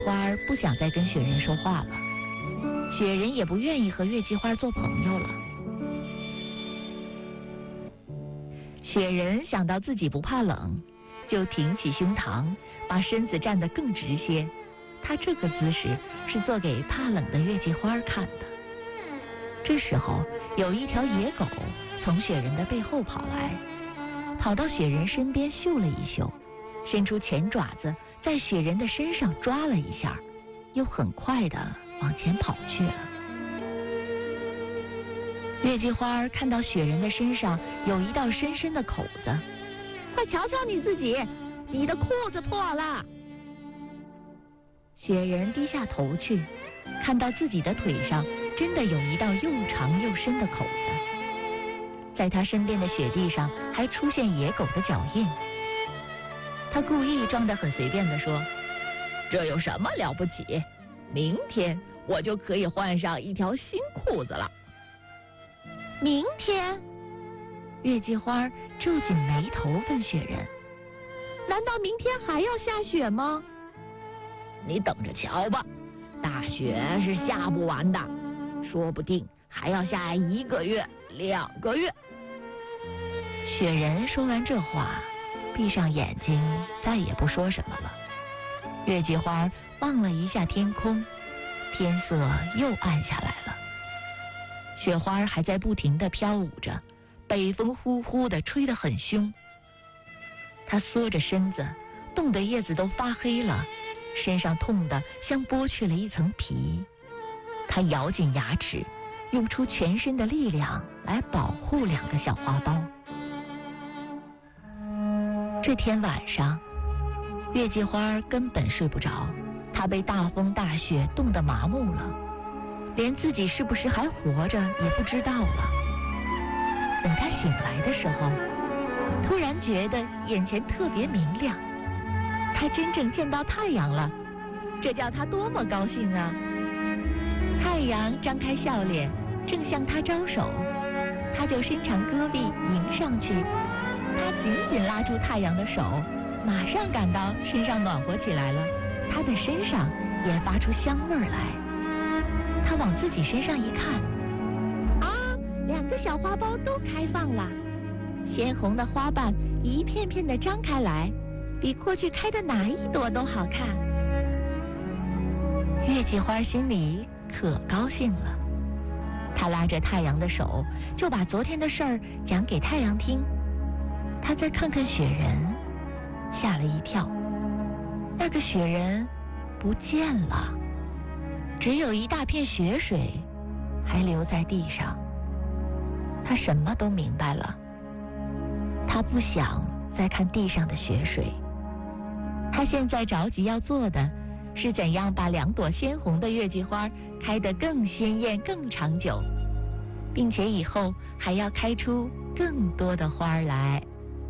花儿不想再跟雪人说话了，雪人也不愿意和月季花做朋友了。雪人想到自己不怕冷，就挺起胸膛，把身子站得更直些。他这个姿势是做给怕冷的月季花看的。这时候，有一条野狗从雪人的背后跑来，跑到雪人身边嗅了一嗅，伸出前爪子在雪人的身上抓了一下，又很快地往前跑去了。月季花看到雪人的身上有一道深深的口子，快瞧瞧你自己，你的裤子破了。雪人低下头去，看到自己的腿上真的有一道又长又深的口子，在他身边的雪地上还出现野狗的脚印。他故意装得很随便地说：“这有什么了不起？明天我就可以换上一条新裤子了。”明天？月季花皱紧眉头问雪人：“难道明天还要下雪吗？”你等着瞧吧，大雪是下不完的，说不定还要下1个月、2个月。雪人说完这话，闭上眼睛，再也不说什么了。月季花望了一下天空，天色又暗下来了。雪花还在不停地飘舞着，北风呼呼地吹得很凶。它缩着身子，冻得叶子都发黑了，身上痛得像剥去了一层皮。它咬紧牙齿，用出全身的力量来保护2个小花苞。这天晚上，月季花根本睡不着，她被大风大雪冻得麻木了，连自己是不是还活着也不知道了。等她醒来的时候，突然觉得眼前特别明亮，她真正见到太阳了，这叫她多么高兴啊！太阳张开笑脸，正向她招手，她就伸长胳臂迎上去。她紧紧拉住太阳的手，马上感到身上暖和起来了，她的身上也发出香味来。她往自己身上一看，啊，2个小花苞都开放了，鲜红的花瓣一片片的张开来，比过去开的哪一朵都好看。月季花心里可高兴了，她拉着太阳的手，就把昨天的事儿讲给太阳听。她再看看雪人，吓了一跳，那个雪人不见了，只有一大片雪水还留在地上。她什么都明白了，她不想再看地上的雪水。她现在着急要做的是怎样把2朵鲜红的月季花开得更鲜艳、更长久，并且以后还要开出更多的花来。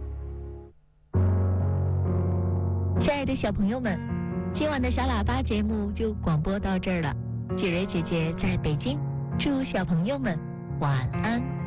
亲爱的小朋友们，今晚的小喇叭节目就广播到这儿了。雪蕊姐姐在北京，祝小朋友们晚安。